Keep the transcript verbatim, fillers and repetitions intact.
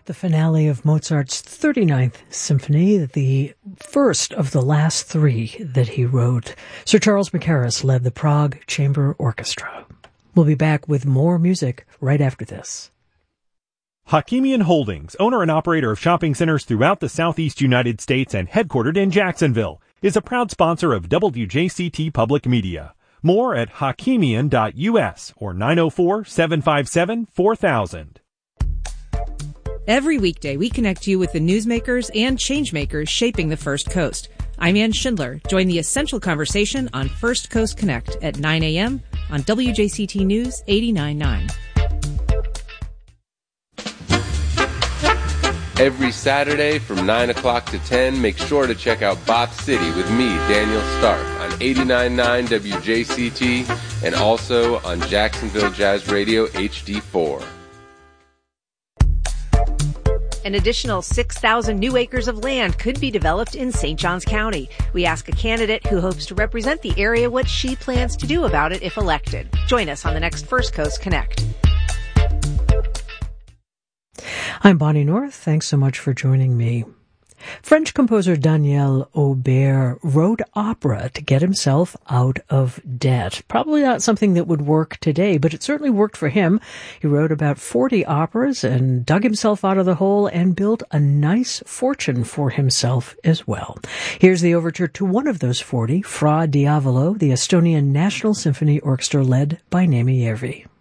The finale of Mozart's thirty-ninth Symphony, the first of the last three that he wrote. Sir Charles Mackerras led the Prague Chamber Orchestra. We'll be back with more music right after this. Hakimian Holdings, owner and operator of shopping centers throughout the southeast United States and headquartered in Jacksonville, is a proud sponsor of W J C T Public Media. More at hakimian dot U S or nine oh four, seven five seven, four thousand. Every weekday, we connect you with the newsmakers and changemakers shaping the First Coast. I'm Ann Schindler. Join the essential conversation on First Coast Connect at nine a.m. on W J C T News eighty-nine point nine. Every Saturday from nine o'clock to ten, make sure to check out Bop City with me, Daniel Stark, on eighty-nine point nine W J C T and also on Jacksonville Jazz Radio H D four. An additional six thousand new acres of land could be developed in Saint Johns County. We ask a candidate who hopes to represent the area what she plans to do about it if elected. Join us on the next First Coast Connect. I'm Bonnie North. Thanks so much for joining me. French composer Daniel Aubert wrote opera to get himself out of debt. Probably not something that would work today, but it certainly worked for him. He wrote about forty operas and dug himself out of the hole and built a nice fortune for himself as well. Here's the overture to one of those forty, Fra Diavolo, the Estonian National Symphony Orchestra led by Neeme Järvi.